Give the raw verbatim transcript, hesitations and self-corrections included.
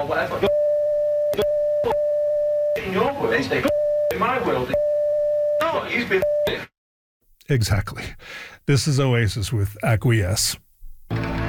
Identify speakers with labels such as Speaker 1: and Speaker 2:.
Speaker 1: whatever. In your world, in my world, no, he's been.
Speaker 2: Exactly. This is Oasis with Acquiesce.